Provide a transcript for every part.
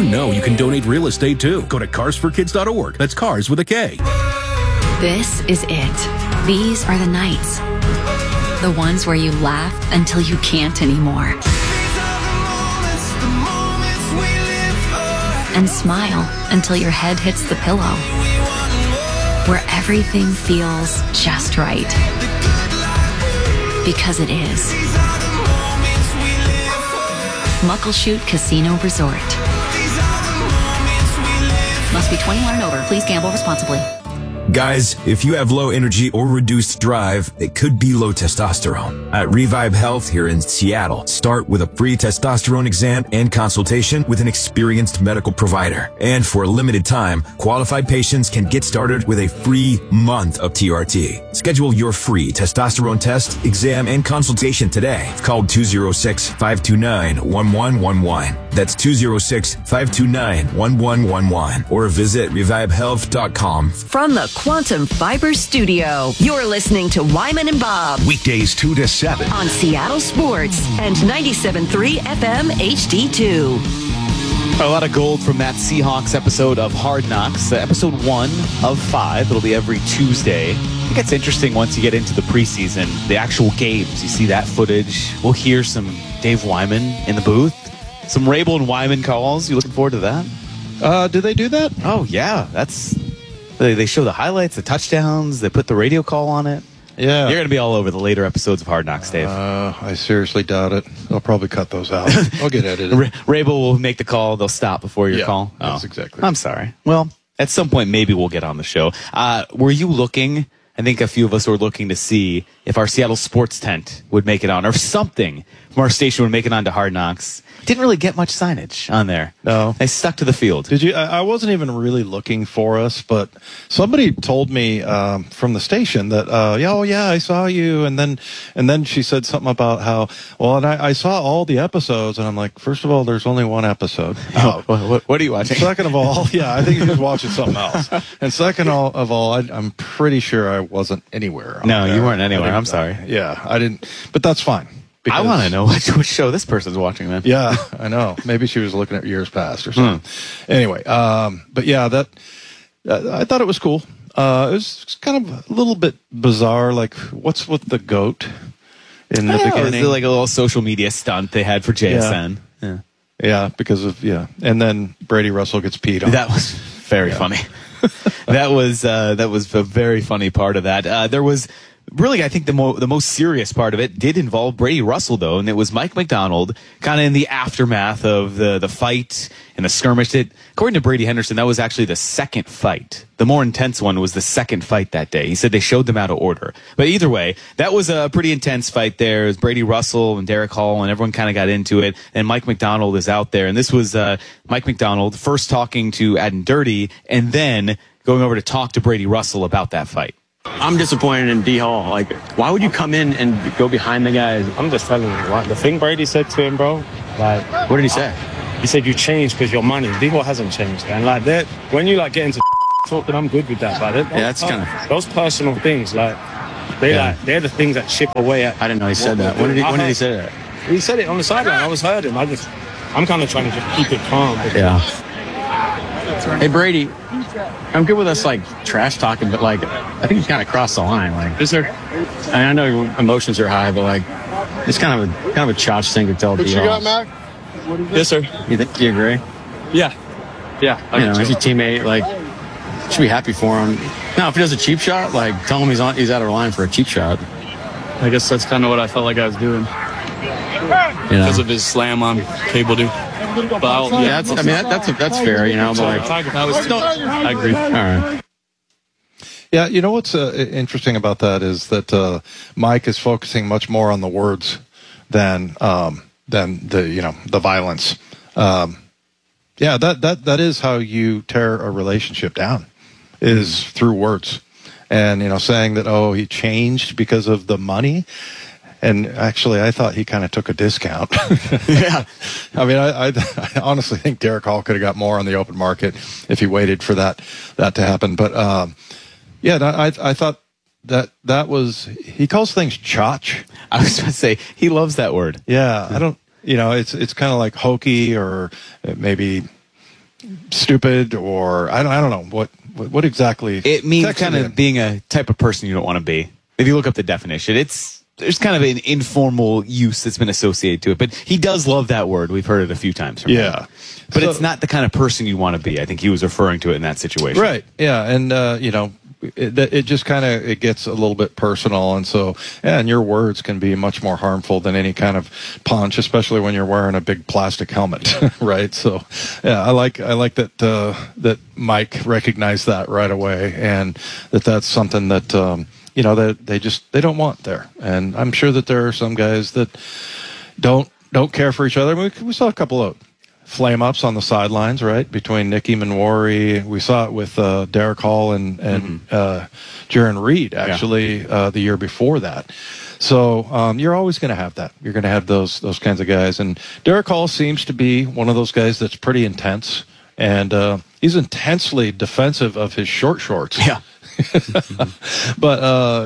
know you can donate real estate too. Go to carsforkids.org. That's cars with a K. This is it. These are the nights. The ones where you laugh until you can't anymore. And smile until your head hits the pillow. Where everything feels just right. Because it is. Muckleshoot Casino Resort. Must be 21 and over. Please gamble responsibly. Guys, if you have low energy or reduced drive, it could be low testosterone. At Revive Health here in Seattle, start with a free testosterone exam and consultation with an experienced medical provider. And for a limited time, qualified patients can get started with a free month of TRT. Schedule your free testosterone test, exam, and consultation today. Call 206-529-1111. That's 206-529-1111. Or visit revivehealth.com. From the Quantum Fiber Studio, you're listening to Wyman and Bob. Weekdays 2 to 7. On Seattle Sports and 97.3 FM HD2. A lot of gold from that Seahawks episode of Hard Knocks, episode 1 of 5. It'll be every Tuesday. I think it's interesting once you get into the preseason, the actual games. You see that footage. We'll hear some Dave Wyman in the booth. Some Rabel and Wyman calls. You looking forward to that? Do they do that? Oh, yeah. They show the highlights, the touchdowns. They put the radio call on it. Yeah. You're going to be all over the later episodes of Hard Knocks, Dave. I seriously doubt it. They'll probably cut those out. I'll get edited. Rabel will make the call. They'll stop before your call. That's exactly. I'm sorry. Well, at some point, maybe we'll get on the show. Were you looking? I think a few of us were looking to see if our Seattle sports tent would make it on, or if something from our station would make it on to Hard Knocks. Didn't really get much signage on there. No. They stuck to the field. Did you? I wasn't even really looking for us, but somebody told me from the station that, I saw you. And then she said something about how, and I saw all the episodes. And I'm like, first of all, there's only one episode. What are you watching? Second of all, I think he was watching something else. And second of all, I'm pretty sure I wasn't anywhere. No, you weren't anywhere. I'm sorry. Yeah, I didn't. But that's fine. I want to know what show this person's watching, then. Yeah, I know. Maybe she was looking at years past or something. Anyway, but yeah, I thought it was cool. It was kind of a little bit bizarre. Like, what's with the goat in the beginning? It was like a little social media stunt they had for JSN. Yeah, because of and then Brady Russell gets peed on. That was very funny. That was a very funny part of that. There was. Really, I think the most serious part of it did involve Brady Russell, though, and it was Mike McDonald, kind of in the aftermath of the fight and the skirmish. According to Brady Henderson, that was actually the second fight. The more intense one was the second fight that day. He said they showed them out of order. But either way, that was a pretty intense fight there. It was Brady Russell and Derek Hall, and everyone kind of got into it. And Mike McDonald is out there. And this was Mike McDonald first talking to Aden Dirty and then going over to talk to Brady Russell about that fight. I'm disappointed in D Hall. Like, why would you come in and go behind the guys? I'm just telling you, what the thing Brady said to him, bro. Like, what did he say? He said you changed because your money. D Hall hasn't changed, and like that, when you like get into talk, then I'm good with that. But that's kind of those personal things. Like, they're the things that chip away at. I didn't know he said that. When did he say that? He said it on the sideline. I was heard him. I'm kind of trying to just keep it calm. Yeah. Hey Brady, I'm good with us like trash talking, but like I think you kind of crossed the line. Like, is there? I know your emotions are high, but like it's kind of a chotch thing to tell D Hall. What you got, Mac? Yes, sir. You agree? Yeah. He's your teammate. Like, should be happy for him. Now, if he does a cheap shot, like tell him he's out of line for a cheap shot. I guess that's kind of what I felt like I was doing because of his slam on Cable Dude. That's fair, But like, I agree. All right. Yeah, you know what's interesting about that is that Mike is focusing much more on the words than the violence. That is how you tear a relationship down, is through words, and saying that he changed because of the money. And actually, I thought he kind of took a discount. Yeah. I mean, I honestly think Derek Hall could have got more on the open market if he waited for that to happen. But, I thought that was, he calls things chotch. I was going to say, he loves that word. Yeah. I don't, it's kind of like hokey or maybe stupid, or I don't know what exactly. It means text kind it in. of being a type of person you don't want to be. If you look up the definition, there's kind of an informal use that's been associated to it. But he does love that word. We've heard it a few times from him. But it's not the kind of person you want to be. I think he was referring to it in that situation. Right. Yeah. And, it just kind of, it gets a little bit personal. And so, and your words can be much more harmful than any kind of punch, especially when you're wearing a big plastic helmet. Right. So, yeah, I like that, that Mike recognized that right away, and that's something that, that they don't want there. And I'm sure that there are some guys that don't care for each other. We saw a couple of flame-ups on the sidelines, right, between Nicky Manwari. We saw it with Derek Hall and Jaron Reed, actually, the year before that. So you're always going to have that. You're going to have those kinds of guys. And Derek Hall seems to be one of those guys that's pretty intense. And he's intensely defensive of his short shorts. Yeah. But,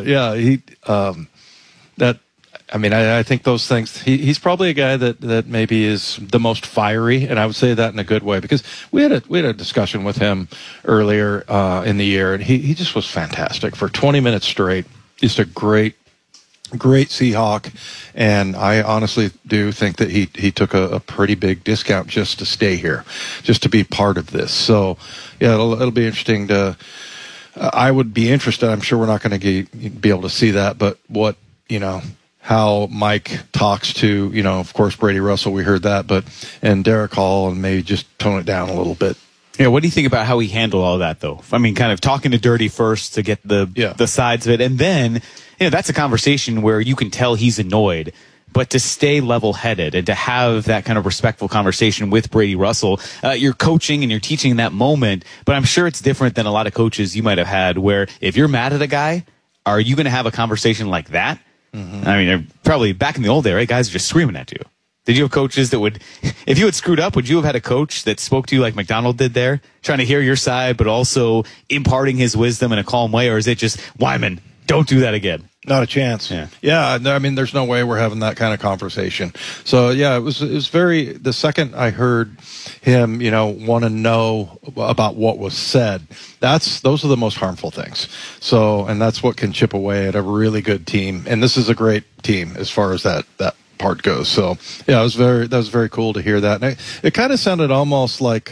I think those things, he's probably a guy that maybe is the most fiery, and I would say that in a good way, because we had a discussion with him earlier in the year, and he just was fantastic for 20 minutes straight. Just a great Seahawk, and I honestly do think that he took a pretty big discount just to stay here, just to be part of this. So, yeah, it'll be interesting to. I would be interested. I'm sure we're not going to be able to see that, but what how Mike talks to, of course, Brady Russell, we heard that, and Derek Hall, and maybe just tone it down a little bit. Yeah, what do you think about how he handled all that, though? I mean, kind of talking to Dirty first to get the sides of it, and then, that's a conversation where you can tell he's annoyed, but to stay level-headed and to have that kind of respectful conversation with Brady Russell, you're coaching and you're teaching in that moment, but I'm sure it's different than a lot of coaches you might have had, where if you're mad at a guy, are you going to have a conversation like that? Mm-hmm. I mean, they're probably back in the old day, right? Guys are just screaming at you. Did you have coaches that would, if you had screwed up, would you have had a coach that spoke to you like McDonald did there, trying to hear your side, but also imparting his wisdom in a calm way? Or is it just, Wyman, don't do that again? Not a chance. Yeah. I mean, there's no way we're having that kind of conversation. So yeah, it was very, the second I heard him, want to know about what was said, those are the most harmful things. So, and that's what can chip away at a really good team. And this is a great team as far as that part goes. So yeah, that was very cool to hear that. And it kind of sounded almost like,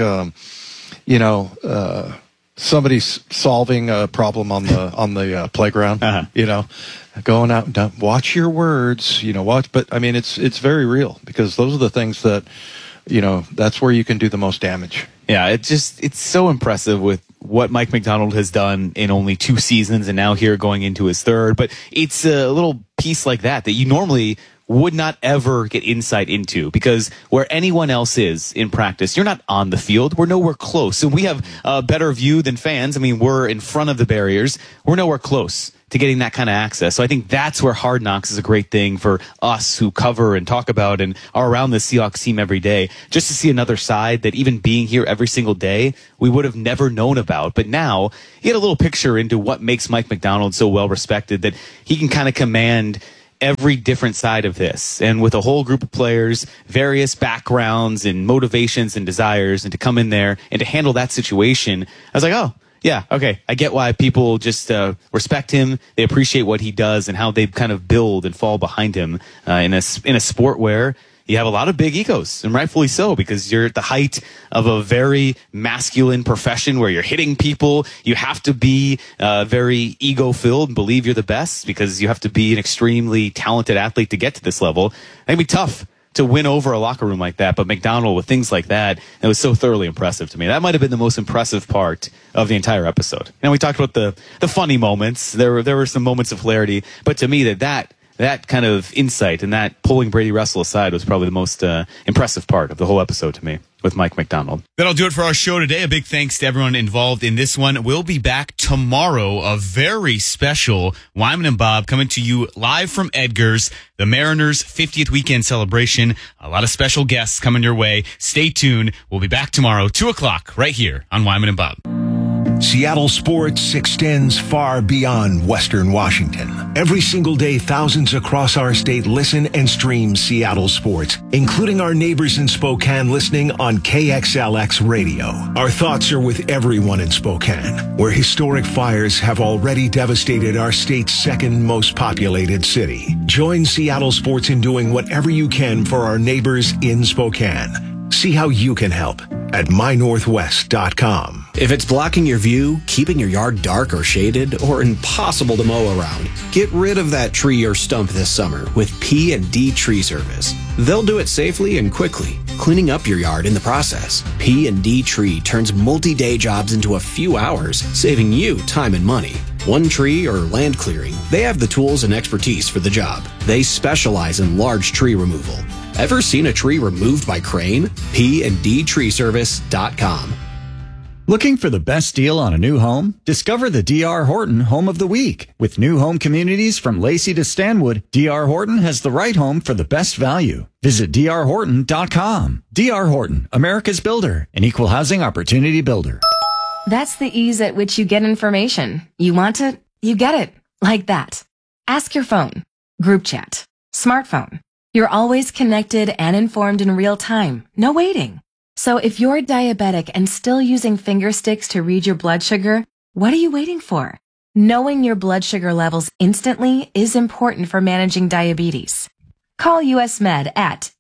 somebody's solving a problem on the playground, going out and watch your words, watch. But I mean, it's very real, because those are the things that, that's where you can do the most damage. Yeah, it's so impressive with what Mike McDonald has done in only 2 seasons, and now here going into his 3rd. But it's a little piece like that you normally would not ever get insight into, because where anyone else is in practice, you're not on the field. We're nowhere close. So we have a better view than fans. I mean, we're in front of the barriers. We're nowhere close to getting that kind of access. So I think that's where Hard Knocks is a great thing for us who cover and talk about and are around the Seahawks team every day, just to see another side that even being here every single day, we would have never known about. But now you get a little picture into what makes Mike McDonald so well respected, that he can kind of command every different side of this, and with a whole group of players, various backgrounds and motivations and desires, and to come in there and to handle that situation, I was like, oh, yeah, okay, I get why people just respect him. They appreciate what he does and how they kind of build and fall behind him in a sport where you have a lot of big egos, and rightfully so, because you're at the height of a very masculine profession where you're hitting people. You have to be very ego-filled and believe you're the best, because you have to be an extremely talented athlete to get to this level. It can be tough to win over a locker room like that, but McDonald, with things like that, it was so thoroughly impressive to me. That might have been the most impressive part of the entire episode. And we talked about the funny moments. There were some moments of hilarity, but to me, that kind of insight and that pulling Brady Russell aside was probably the most impressive part of the whole episode to me with Mike McDonald. That'll do it for our show today. A big thanks to everyone involved in this one. We'll be back tomorrow. A very special Wyman and Bob coming to you live from Edgar's, the Mariners' 50th weekend celebration. A lot of special guests coming your way. Stay tuned. We'll be back tomorrow, 2 o'clock, right here on Wyman and Bob. Seattle sports extends far beyond Western Washington. Every single day, thousands across our state listen and stream Seattle sports, including our neighbors in Spokane listening on KXLX radio. Our thoughts are with everyone in Spokane, where historic fires have already devastated our state's second most populated city. Join Seattle sports in doing whatever you can for our neighbors in Spokane. See how you can help at mynorthwest.com. If it's blocking your view, keeping your yard dark or shaded, or impossible to mow around, get rid of that tree or stump this summer with P&D Tree Service. They'll do it safely and quickly, cleaning up your yard in the process. P&D Tree turns multi-day jobs into a few hours, saving you time and money. One tree or land clearing, they have the tools and expertise for the job. They specialize in large tree removal. Ever seen a tree removed by crane? PNDTreeservice.com. Looking for the best deal on a new home? Discover the D.R. Horton Home of the Week. With new home communities from Lacey to Stanwood, D.R. Horton has the right home for the best value. Visit drhorton.com. D.R. Horton, America's builder, an equal housing opportunity builder. That's the ease at which you get information. You want it, you get it. Like that. Ask your phone. Group chat. Smartphone. You're always connected and informed in real time. No waiting. So if you're diabetic and still using finger sticks to read your blood sugar, what are you waiting for? Knowing your blood sugar levels instantly is important for managing diabetes. Call US Med at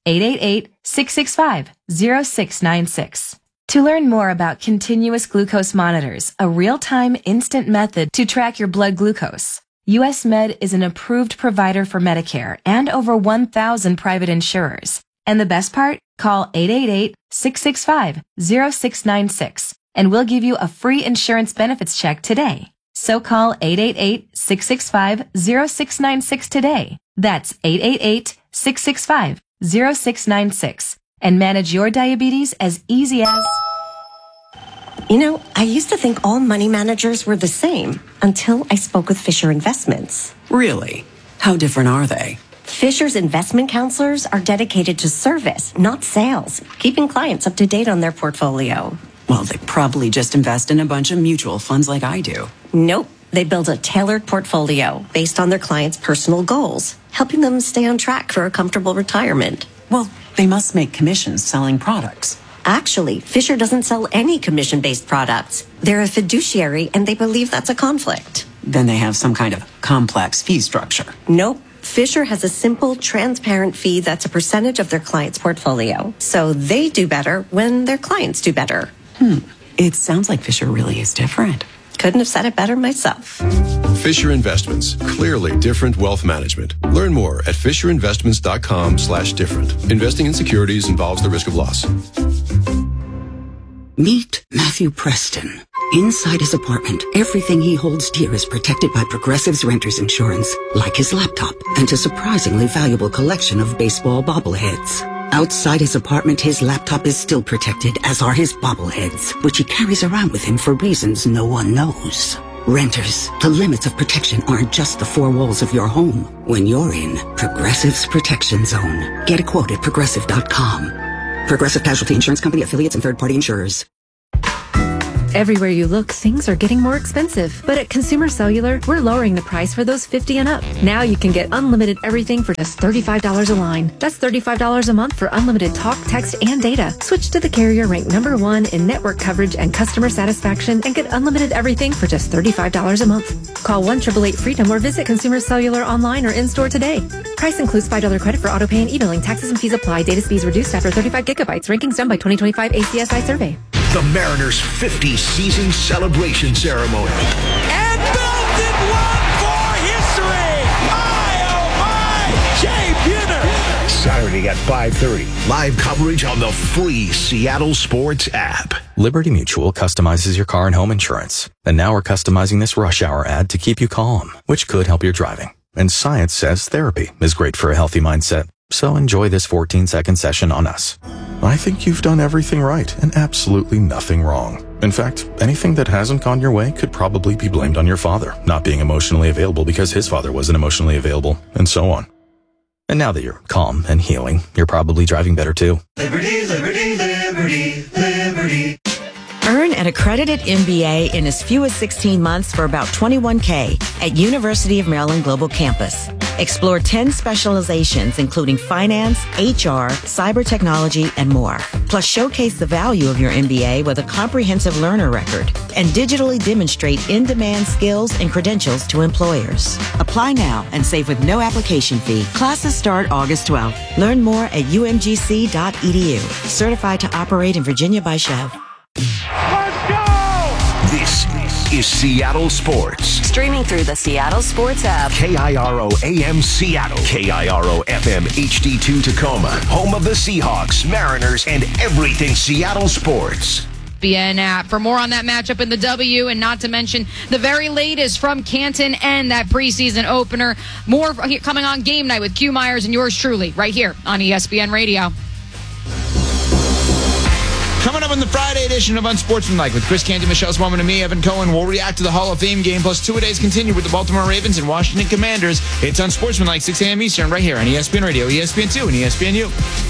888-665-0696. To learn more about continuous glucose monitors, a real-time instant method to track your blood glucose. US Med is an approved provider for Medicare and over 1,000 private insurers. And the best part? Call 888-665-0696 and we'll give you a free insurance benefits check today. So call 888-665-0696 today. That's 888-665-0696 and manage your diabetes as easy as... You know, I used to think all money managers were the same until I spoke with Fisher Investments. Really? How different are they? Fisher's investment counselors are dedicated to service, not sales, keeping clients up to date on their portfolio. Well, they probably just invest in a bunch of mutual funds like I do. Nope. They build a tailored portfolio based on their clients' personal goals, helping them stay on track for a comfortable retirement. Well, they must make commissions selling products. Actually, Fisher doesn't sell any commission-based products. They're a fiduciary, and they believe that's a conflict. Then they have some kind of complex fee structure. Nope. Fisher has a simple, transparent fee that's a percentage of their client's portfolio. So they do better when their clients do better. It sounds like Fisher really is different. Couldn't have said it better myself. Fisher Investments. Clearly different wealth management. Learn more at fisherinvestments.com/different. Investing in securities involves the risk of loss. Meet Matthew Preston. Inside his apartment, everything he holds dear is protected by Progressive's renter's insurance, like his laptop and a surprisingly valuable collection of baseball bobbleheads. Outside his apartment, his laptop is still protected, as are his bobbleheads, which he carries around with him for reasons no one knows. Renters, the limits of protection aren't just the four walls of your home. When you're in Progressive's Protection Zone, get a quote at Progressive.com. Progressive Casualty Insurance Company, affiliates, and third-party insurers. Everywhere you look, things are getting more expensive. But at Consumer Cellular, we're lowering the price for those 50 and up. Now you can get unlimited everything for just $35 a line. That's $35 a month for unlimited talk, text, and data. Switch to the carrier ranked #1 in network coverage and customer satisfaction and get unlimited everything for just $35 a month. Call 1-888-FREEDOM or visit Consumer Cellular online or in-store today. Price includes $5 credit for auto pay and e-billing. Taxes and fees apply. Data speeds reduced after 35 gigabytes. Rankings done by 2025 ACSI survey. The Mariners' 50th season celebration ceremony. And belted one for history! My, oh my, Jay Buhner! Saturday at 5:30. Live coverage on the free Seattle Sports app. Liberty Mutual customizes your car and home insurance. And now we're customizing this rush hour ad to keep you calm, which could help your driving. And science says therapy is great for a healthy mindset. So enjoy this 14-second session on us. I think you've done everything right and absolutely nothing wrong. In fact, anything that hasn't gone your way could probably be blamed on your father not being emotionally available because his father wasn't emotionally available, and so on. And now that you're calm and healing, you're probably driving better too. Liberty, liberty, liberty, liberty. Earn an accredited MBA in as few as 16 months for about $21K at University of Maryland Global Campus. Explore 10 specializations, including finance, HR, cyber technology, and more. Plus, showcase the value of your MBA with a comprehensive learner record and digitally demonstrate in-demand skills and credentials to employers. Apply now and save with no application fee. Classes start August 12th. Learn more at umgc.edu. Certified to operate in Virginia by Chev. This is Seattle Sports. Streaming through the Seattle Sports app. KIRO AM Seattle. KIRO FM HD2 Tacoma. Home of the Seahawks, Mariners, and everything Seattle sports. ESPN app for more on that matchup in the W, and not to mention the very latest from Canton and that preseason opener. More coming on Game Night with Q Myers and yours truly right here on ESPN Radio. Coming up on the Friday edition of Unsportsmanlike with Chris Canty, Michelle Swamman, and me, Evan Cohen, we'll react to the Hall of Fame game, plus two-a-days continue with the Baltimore Ravens and Washington Commanders. It's Unsportsmanlike, 6 a.m. Eastern, right here on ESPN Radio, ESPN2, and ESPNU.